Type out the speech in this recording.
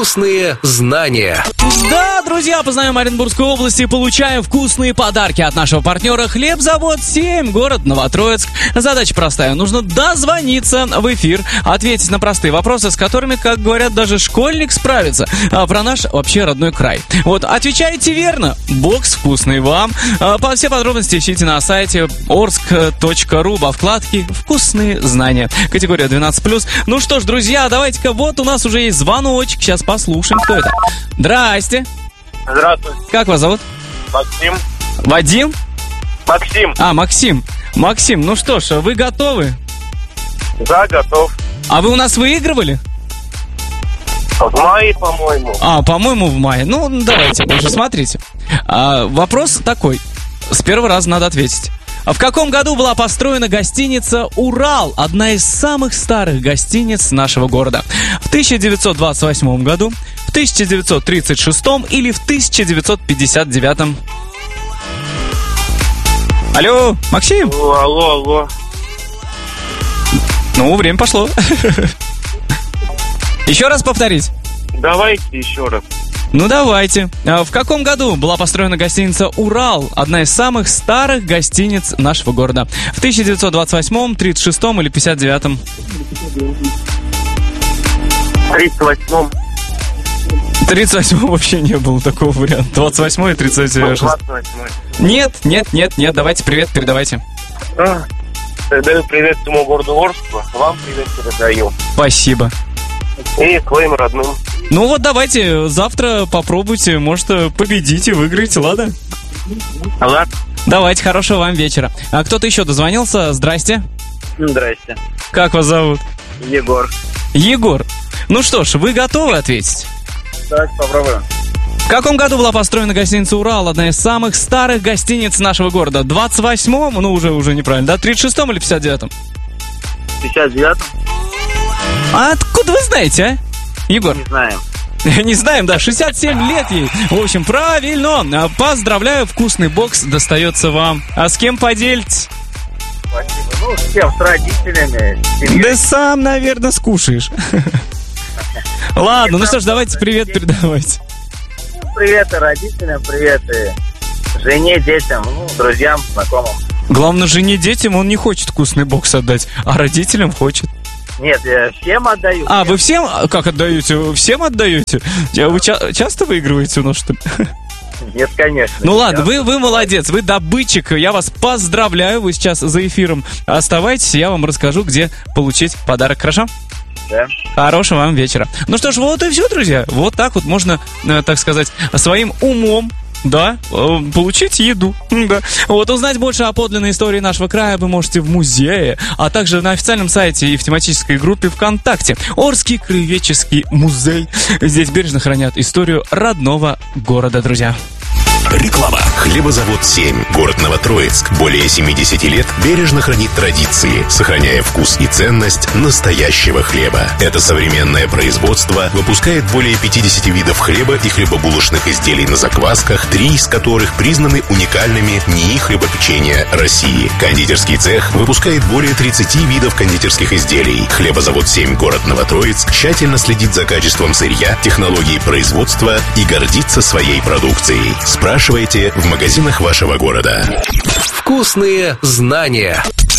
Вкусные знания. Да, друзья, познаем Оренбургскую область и получаем вкусные подарки от нашего партнера Хлебзавод 7, город Новотроицк. Задача простая. Нужно дозвониться в эфир, ответить на простые вопросы, с которыми, как говорят, даже школьник справится. Про наш вообще родной край. Вот, отвечаете верно, бокс вкусный вам. Все подробности ищите на сайте orsk.ru во вкладке «Вкусные знания». Категория 12+. Ну что ж, друзья, давайте-ка, вот у нас уже есть звоночек. Сейчас послушаем, кто это. Здрасте. Здравствуйте. Как вас зовут? Максим. Вадим? Максим. Максим. Максим, ну что ж, вы готовы? Да, готов. А вы у нас выигрывали? В мае, по-моему. По-моему, в мае. Ну, давайте, уже смотрите. Вопрос такой. С первого раза надо ответить. В каком году была построена гостиница «Урал», одна из самых старых гостиниц нашего города? В 1928 году, в 1936 или в 1959? Алло, Максим? Алло. Ну, время пошло. Еще раз повторить? Давайте еще раз. Ну, давайте. В каком году была построена гостиница «Урал», одна из самых старых гостиниц нашего города? В 1928, 36 или 59? 38. 38 вообще не было такого варианта. 28 и 36. 28. Нет, давайте привет передавайте. Передаю привет всему городу Орску. Вам привет передаю. Спасибо. И своим родным. Ну вот давайте завтра попробуйте, может, победите, выиграете, ладно? Ладно. Давайте, хорошего вам вечера. Кто-то еще дозвонился? Здрасте. Здрасте. Как вас зовут? Егор. Егор. Ну что ж, вы готовы ответить? Так, попробуем. В каком году была построена гостиница «Урал», одна из самых старых гостиниц нашего города? 28-м, ну уже неправильно, да? 36-м или 59-м? 59-м. А откуда вы знаете, а? Егор? Не знаем. Не знаем, да, 67 лет ей. В общем, правильно. Поздравляю, вкусный бокс достается вам. А с кем поделитесь? Спасибо. Ну, с кем? С родителями, с семьей. Да сам, наверное, скушаешь. Ладно, ну что ж, давайте привет передавайте. Привет и родителям, привет и жене, детям, друзьям, знакомым. Главное, жене, детям он не хочет вкусный бокс отдать, а родителям хочет. Нет, я всем отдаю. Вы всем? Как отдаете? Всем отдаете? Вы часто выигрываете у нас, что ли? Нет, конечно. Ну ладно, вы молодец, вы добытчик. Я вас поздравляю, вы сейчас за эфиром оставайтесь, я вам расскажу, где получить подарок, хорошо? Да. Хорошего вам вечера. Ну что ж, вот и все, друзья. Вот так вот можно, так сказать, своим умом, да, получить еду. Да. Вот, узнать больше о подлинной истории нашего края вы можете в музее, а также на официальном сайте и в тематической группе ВКонтакте. Орский краеведческий музей. Здесь бережно хранят историю родного города, друзья. Реклама. Хлебозавод 7. Город Новотроицк. Более 70 лет бережно хранит традиции, сохраняя вкус и ценность настоящего хлеба. Это современное производство выпускает более 50 видов хлеба и хлебобулочных изделий на заквасках, 3 из которых признаны уникальными НИИ хлебопечения России. Кондитерский цех выпускает более 30 видов кондитерских изделий. Хлебозавод 7. Город Новотроицк тщательно следит за качеством сырья, технологией производства и гордится своей продукцией. Спрашивайте в магазинах вашего города. Вкусные знания.